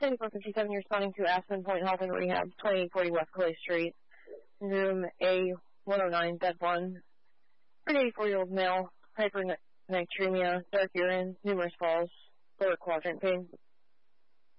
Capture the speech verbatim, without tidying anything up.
seventy-four fifty-seven, you're responding to Aspen Point Health and Rehab, twenty-eight forty West Clay Street, room A one oh nine, bed one. For an eighty-four-year-old male, hypernatremia, dark urine, numerous falls, lower quadrant pain.